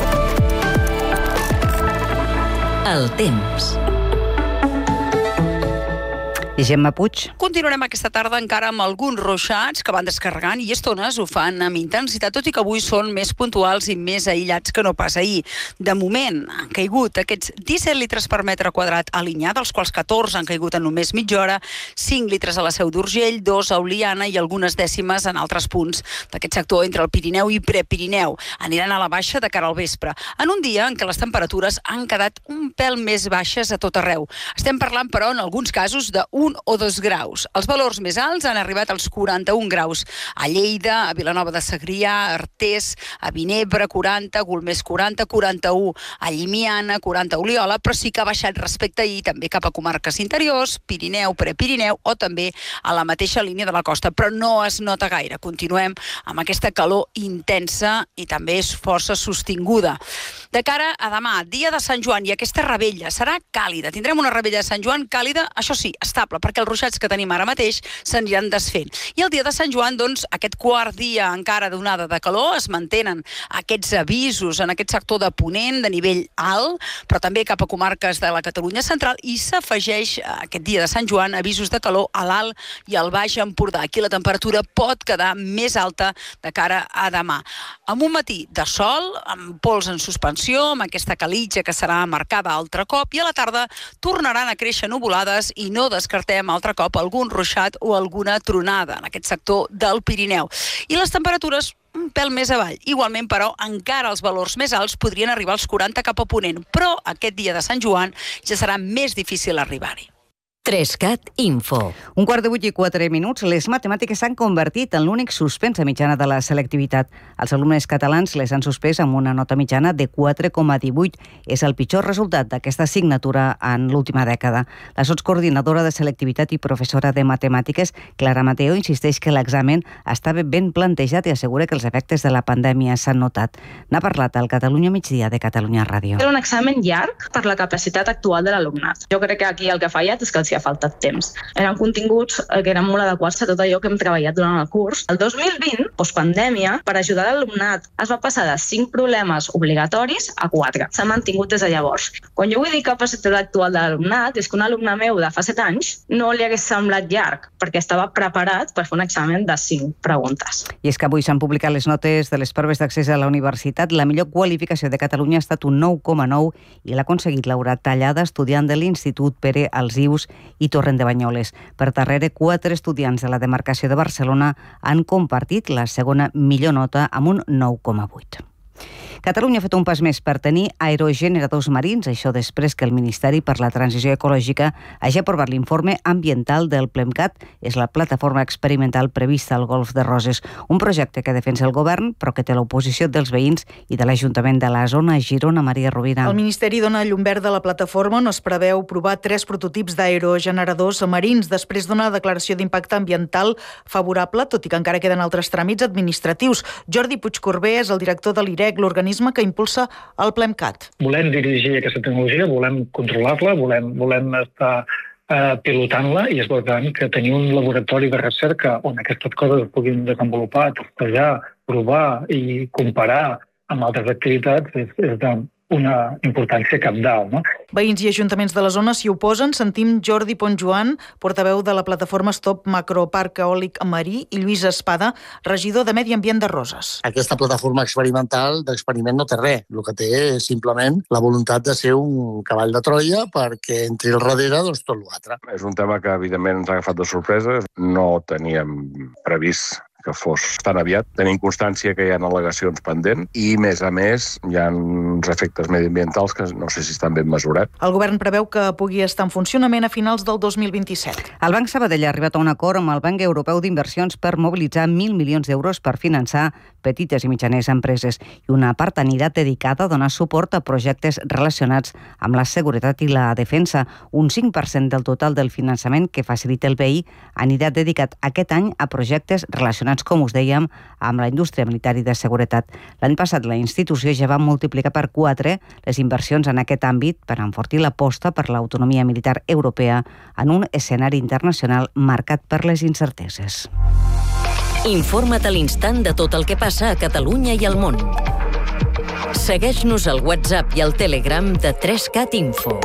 El temps.
I Gemma Puig.
Continuarem aquesta tarda encara amb alguns ruixats que van descarregant i estones ho fan amb intensitat, tot i que avui són més puntuals i més aïllats que no pas ahir. De moment han caigut aquests disset litres per metre quadrat a Linyà, dels quals catorze han caigut en només mitja hora, cinc litres a la Seu d'Urgell, dos a Oliana i algunes dècimes en altres punts d'aquest sector entre el Pirineu i Prepirineu. Aniran a la baixa de cara al vespre, en un dia en què les temperatures han quedat un pèl més baixes a tot arreu. Estem parlant, però, en alguns casos de un o dos graus. Els valors més alts han arribat als quaranta-un graus a Lleida, a Vilanova de Segrià, a Artés, a Vinebre, quaranta, Golmés, quaranta, quaranta-u a Llimiana, quaranta a Oliola, però sí que ha baixat respecte a ahir també cap a comarques interiors, Pirineu, Prepirineu o també a la mateixa línia de la costa, però no es nota gaire. Continuem amb aquesta calor intensa i també és força sostinguda. De cara a demà, dia de Sant Joan, i aquesta rebella serà càlida. Tindrem una rebella de Sant Joan càlida, això sí, estable, perquè els ruixats que tenim ara mateix s'aniran desfent. I el dia de Sant Joan, doncs, aquest quart dia encara d'onada de calor, es mantenen aquests avisos en aquest sector de Ponent de nivell alt, però també cap a comarques de la Catalunya central, i s'afegeix aquest dia de Sant Joan avisos de calor a l'Alt i al Baix Empordà. Aquí la temperatura pot quedar més alta de cara a demà. Amb un matí de sol, amb pols en suspensió, amb aquesta calitja que serà marcada altre cop, i a la tarda tornaran a créixer nuvolades i no descartem altre cop algun ruixat o alguna tronada en aquest sector del Pirineu. I les temperatures un pèl més avall. Igualment, però, encara els valors més alts podrien arribar als quaranta cap a Ponent, però aquest dia de Sant Joan ja serà més difícil arribar-hi.
trescat Info.
Un quart de vuit i quatre minuts, les matemàtiques s'han convertit en l'únic suspens a mitjana de la selectivitat. Els alumnes catalans les han suspès amb una nota mitjana de quatre coma divuit. És el pitjor resultat d'aquesta assignatura en l'última dècada. La sotscoordinadora de selectivitat i professora de matemàtiques, Clara Mateo, insisteix que l'examen estava ben plantejat i assegura que els efectes de la pandèmia s'han notat. N'ha parlat al Catalunya Migdia de Catalunya Ràdio.
Era un examen llarg per la capacitat actual de l'alumnat. Jo crec que aquí el que ha fallat és que els ha faltat temps. Eren continguts que eren molt adequats a tot allò que hem treballat durant el curs. El dos mil vint, postpandèmia, per ajudar l'alumnat es va passar de cinc problemes obligatoris a quatre. S'ha mantingut des de llavors. Quan jo vull dir capacitat actual de l'alumnat, és que un alumne meu de fa set anys no li hagués semblat llarg, perquè estava preparat per fer un examen de cinc preguntes.
I és que avui s'han publicat les notes de les proves d'accés a la universitat. La millor qualificació de Catalunya ha estat un nou coma nou i l'ha aconseguit Laura Tallada, estudiant de l'Institut Pere Alsius i Torrent de Banyoles. Per darrere, quatre estudiants de la demarcació de Barcelona han compartit la segona millor nota amb un nou coma vuit. Catalunya ha fet un pas més per tenir aerogeneradors marins, això després que el Ministeri per la Transició Ecològica hagi aprovat l'informe ambiental del PLEMCAT, és la plataforma experimental prevista al Golf de Roses, un projecte que defensa el govern, però que té l'oposició dels veïns i de l'Ajuntament de la zona Girona. Maria Rovira.
El Ministeri dona llum verd a la plataforma on es preveu provar tres prototips d'aerogeneradors marins després d'una declaració d'impacte ambiental favorable, tot i que encara queden altres tràmits administratius. Jordi Puigcorbé és el director de l'I R E C, l'organisme que impulsa el PLEMCAT.
Volem dirigir aquesta tecnologia, volem controlar-la, volem, volem estar eh, pilotant-la, i és important que tenir un laboratori de recerca on aquestes coses es puguin desenvolupar, testejar, provar i comparar amb altres activitats és, és de una importància cabdal, no?
Veïns i ajuntaments de la zona s'hi oposen. Sentim Jordi Pontjoan, portaveu de la plataforma Stop Macroparc Eòlic Marí, i Lluís Espada, regidor de Medi Ambient de Roses.
Aquesta plataforma experimental d'experiment no té res. El que té és simplement la voluntat de ser un cavall de Troia perquè entri al darrere doncs, tot l'altre.
És un tema que evidentment ens ha agafat de sorpresa. No teníem previst que fos tan aviat. Tenim constància que hi ha al·legacions pendents i, a més a més, hi ha uns efectes mediambientals que no sé si estan ben mesurats.
El govern preveu que pugui estar en funcionament a finals del dos mil vint-i-set.
El Banc Sabadell ha arribat a un acord amb el Banc Europeu d'Inversions per mobilitzar mil milions d'euros per finançar petites i mitjanes empreses, i una part anirà dedicada a donar suport a projectes relacionats amb la seguretat i la defensa. Un cinc per cent del total del finançament que facilita el B I anirà dedicat aquest any a projectes relacionats, com us dèiem, amb la indústria militar i de seguretat. L'any passat la institució ja va multiplicar per quatre les inversions en aquest àmbit per enfortir l'aposta per l'autonomia militar europea en un escenari internacional marcat per les incerteses.
Informa't a l'instant de tot el que passa a Catalunya i al món. Segueix-nos al WhatsApp i al Telegram de trescat Info.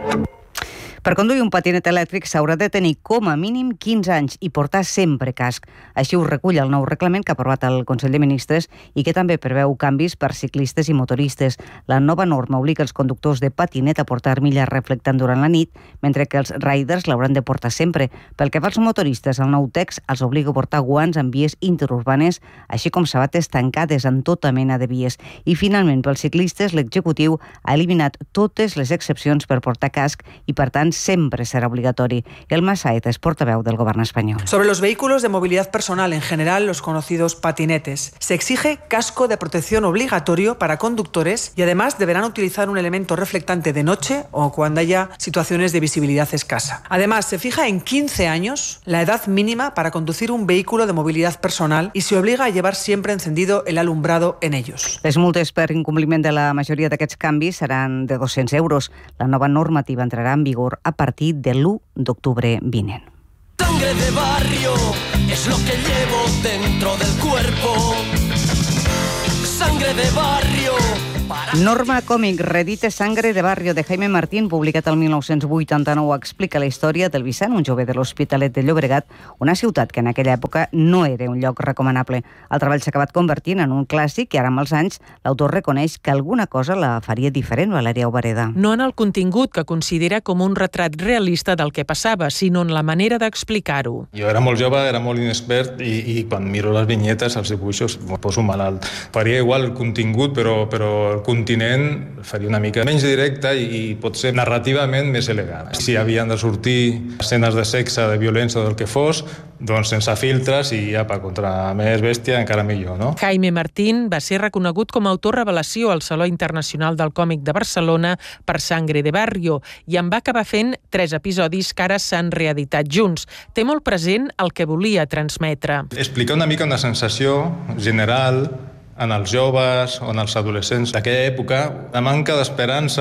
Per conduir un patinet elèctric s'haurà de tenir com a mínim quinze anys i portar sempre casc. Així ho recull el nou reglament que ha aprovat el Consell de Ministres i que també preveu canvis per ciclistes i motoristes. La nova norma obliga els conductors de patinet a portar armilla reflectant durant la nit, mentre que els riders l'hauran de portar sempre. Pel que fa als motoristes, el nou text els obliga a portar guants en vies interurbanes, així com sabates tancades en tota mena de vies. I finalment, pels ciclistes, l'executiu ha eliminat totes les excepcions per portar casc i, per tant, sempre serà obligatori. Elma Saez és portaveu del govern espanyol.
Sobre los vehículos de movilidad personal, en general los conocidos patinetes, se exige casco de protección obligatorio para conductores y además deberán utilizar un elemento reflectante de noche o cuando haya situaciones de visibilidad escasa. Además, se fija en quince años la edad mínima para conducir un vehículo de movilidad personal y se obliga a llevar siempre encendido el alumbrado en ellos.
Les multes per incompliment de la majoria d'aquests canvis seran de dos-cents euros. La nova normativa entrarà en vigor a partir de l'u d'octubre vinent.
Sangre de barrio es lo que llevo dentro del cuerpo. Sangre de barrio.
Norma còmic, Redite Sangre de Barrio, de Jaime Martín, publicat el mil nou-cents vuitanta-nou, explica la història del Vicent, un jove de l'Hospitalet de Llobregat, una ciutat que en aquella època no era un lloc recomanable. El treball s'ha acabat convertint en un clàssic i ara amb els anys l'autor reconeix que alguna cosa la faria diferent, Valèria Obareda.
No en el contingut, que considera com un retrat realista del que passava, sinó en la manera d'explicar-ho.
Jo era molt jove, era molt inexpert i, i quan miro les vinyetes, els dibuixos, em poso malalt. Faria igual el contingut, però, però el continent faria una mica menys directe i, i potser narrativament més elegant. Si havien de sortir escenes de sexe, de violència o del que fos, doncs sense filtres i apa, contra més bèstia encara millor, no?
Jaime Martín va ser reconegut com a autor revelació al Saló Internacional del Còmic de Barcelona per Sangre de Barrio i en va acabar fent tres episodis que ara s'han reeditat junts. Té molt present el que volia transmetre.
Explicar una mica una sensació general en els joves o en els adolescents d'aquella època, la manca d'esperança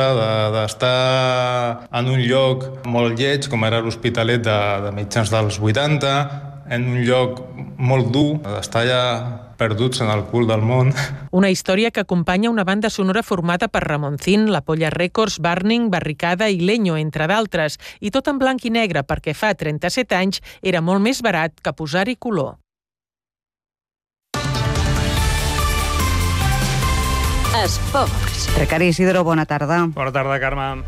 d'estar en un lloc molt lleig, com era l'Hospitalet de, de mitjans dels vuitanta, en un lloc molt dur, d'estar ja perduts en el cul del món.
Una història que acompanya una banda sonora formada per Ramoncín, La Polla Records, Burning, Barricada i Leño, entre d'altres, i tot en blanc i negre, perquè fa trenta-set anys era molt més barat que posar-hi color.
Esports. Recari Isidro, bona tarda.
Bona tarda, Carme.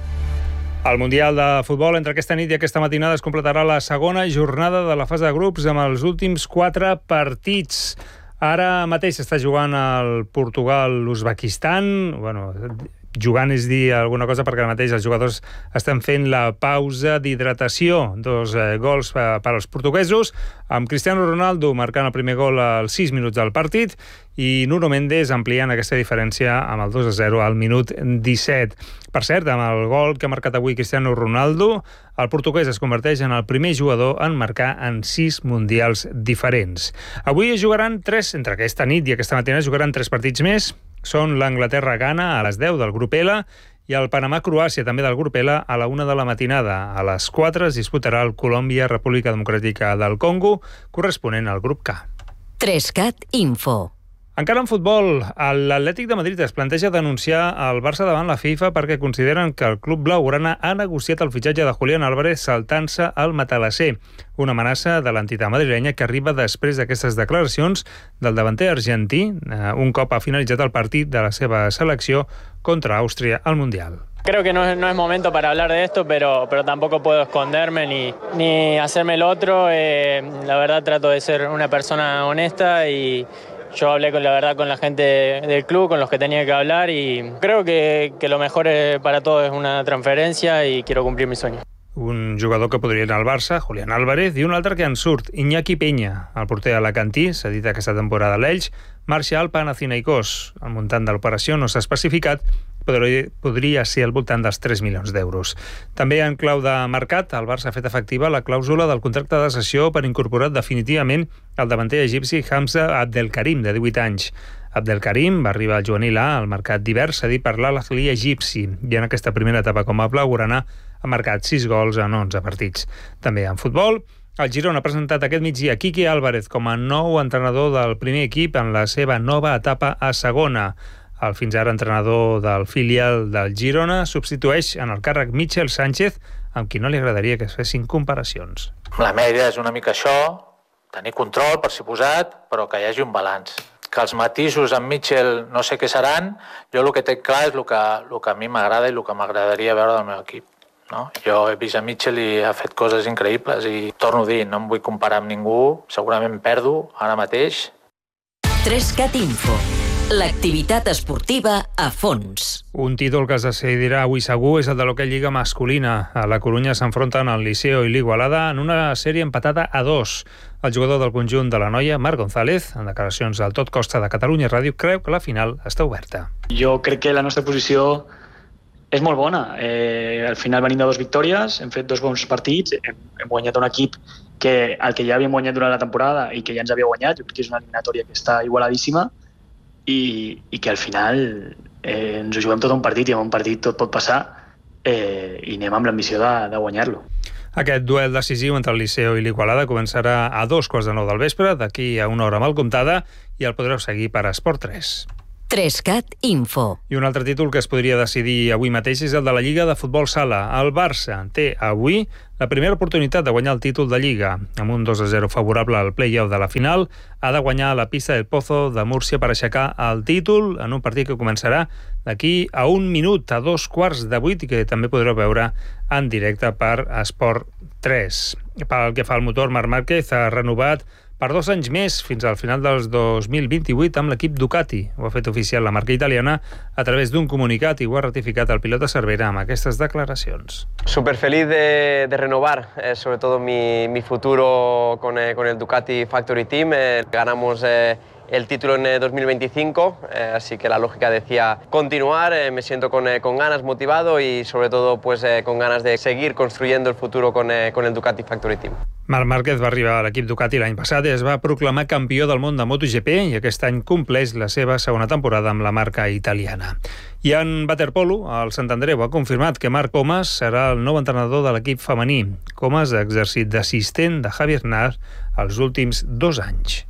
El Mundial de Futbol entre aquesta nit i aquesta matinada es completarà la segona jornada de la fase de grups amb els últims quatre partits. Ara mateix s'està jugant el Portugal-Uzbekistan. Bueno, jugant és dir alguna cosa perquè ara mateix els jugadors estan fent la pausa d'hidratació. Dos eh, gols per, per als portuguesos, amb Cristiano Ronaldo marcant el primer gol als sis minuts del partit i Nuno Mendes ampliant aquesta diferència amb el dos a zero al minut disset. Per cert, amb el gol que ha marcat avui Cristiano Ronaldo, el portuguès es converteix en el primer jugador en marcar en sis mundials diferents. Avui es jugaran tres, entre aquesta nit i aquesta matinada, jugaran tres partits més. Són l'Anglaterra-Ghana a les deu del grup L i el Panamà-Croàcia, també del grup L, a la una de la matinada. A les quatre es disputarà el Colòmbia-República Democràtica del Congo, corresponent al grup K.
Trescat Info.
Encara en futbol, l'Atlètic de Madrid es planteja denunciar el Barça davant la FIFA perquè consideren que el club blaugrana ha negociat el fitxatge de Julián Álvarez saltant-se al matalasser. Una amenaça de l'entitat madrilenya que arriba després d'aquestes declaracions del davanter argentí, un cop ha finalitzat el partit de la seva selecció contra Àustria al Mundial.
Creo que no es, no es momento para hablar de esto, pero, pero tampoco puedo esconderme ni, ni hacerme el otro. Eh, la verdad trato de ser una persona honesta y yo hablé con la verdad con la gente del club, con los que tenía que hablar y creo que, que lo mejor para todos es una transferencia y quiero cumplir mi sueño.
Un jugador que podria anar al Barça, Julián Álvarez, i un altre que en surt, Iñaki Peña, el porter alacantí, s'ha dit aquesta temporada a l'Elx, marxa al Panathinaikos. El muntant de l'operació no s'ha especificat, però podria ser al voltant dels tres milions d'euros. També en clau de mercat, el Barça ha fet efectiva la clàusula del contracte de cessió per incorporar definitivament el davanter egipci Hamza Abdelkarim, de divuit anys. Abdelkarim va arribar al juvenil A al mercat d'hivern cedit per l'Al-Ahly egipci i en aquesta primera etapa com a blaugrana ha marcat sis gols en onze partits. També en futbol, el Girona ha presentat aquest migdia Quique Álvarez com a nou entrenador del primer equip en la seva nova etapa a segona. El fins ara entrenador del filial del Girona substitueix en el càrrec Michel Sánchez, amb qui no li agradaria que es fessin comparacions.
La meva idea és una mica això, tenir control, per suposat, però que hi hagi un balanç. Que els matisos amb Mitchell no sé què seran, jo el que té clar és el que, el que a mi m'agrada i el que m'agradaria veure del meu equip. No? Jo he vist a Mitchell i ha fet coses increïbles i torno a dir, no em vull comparar amb ningú, segurament perdo ara mateix.
Trescat Info. L'activitat esportiva a fons.
Un títol que es decidirà avui segur és el de l'Hockey Lliga masculina. A la Corunya s'enfronten el Liceo i l'Igualada en una sèrie empatada a dos. El jugador del conjunt de la noia, Marc González, en declaracions al Tot Costa de Catalunya Ràdio, creu que la final està oberta.
Jo crec que la nostra posició és molt bona. Eh, al final venim de dues victòries, hem fet dos bons partits, hem, hem guanyat un equip que el que ja havíem guanyat durant la temporada i que ja ens havia guanyat. Jo crec que és una eliminatòria que està igualadíssima i, i que al final eh, ens ho juguem tot un partit i en un partit tot pot passar eh, i anem amb l'ambició de, de guanyar-lo.
Aquest duel decisiu entre el Liceo i l'Igualada començarà a dos quarts de nou del vespre, d'aquí a una hora mal comptada, i el podreu seguir per Esport tres.
Trescat Info.
I un altre títol que es podria decidir avui mateix és el de la Lliga de Futbol Sala. El Barça té avui la primera oportunitat de guanyar el títol de Lliga. Amb un dos a zero favorable al play-off de la final, ha de guanyar a la pista del Pozo de Múrcia per aixecar el títol en un partit que començarà d'aquí a un minut, a dos quarts de vuit, i que també podreu veure en directe per Esport tres. Pel que fa al motor, Marc Márquez ha renovat per dos anys més, fins al final dels dos mil vint-i-vuit, amb l'equip Ducati. Ho ha fet oficial la marca italiana a través d'un comunicat i ho ha ratificat el pilot de Cervera amb aquestes declaracions.
Súper feliz de, de renovar, eh, sobre todo mi, mi futuro con, eh, con el Ducati Factory Team. Eh, ganamos eh, el título en eh, dos mil veinticinco, eh, así que la lógica decía continuar. Eh, me siento con, eh, con ganas, motivado y sobre todo pues, eh, con ganas de seguir construyendo el futuro con, eh, con el Ducati Factory Team.
Marc Márquez va arribar a l'equip Ducati l'any passat i es va proclamar campió del món de MotoGP i aquest any compleix la seva segona temporada amb la marca italiana. I en waterpolo, el Sant Andreu ha confirmat que Marc Comas serà el nou entrenador de l'equip femení. Comas ha exercit d'assistent de Javier Nart els últims dos anys.